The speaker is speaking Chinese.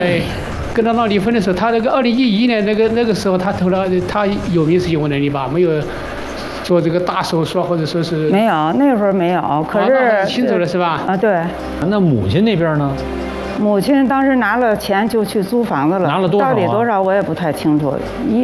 跟他闹离婚的时候，他那个2011年那个时候，他有民事行为能力吧？没有做这个大手术或者说是没有，那会儿没有。可是清楚了是吧？ 啊，对。 那母亲那边呢？ 母亲当时拿了钱就去租房子了， 拿了多少啊？ 到底多少我也不太清楚。